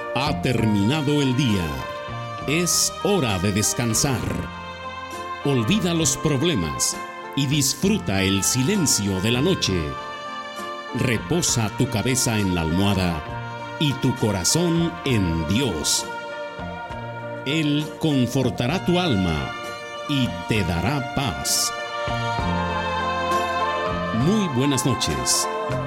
Ha terminado el día. Es hora de descansar. Olvida los problemas y disfruta el silencio de la noche. Reposa tu cabeza en la almohada y tu corazón en Dios. Él confortará tu alma y te dará paz. Muy buenas noches.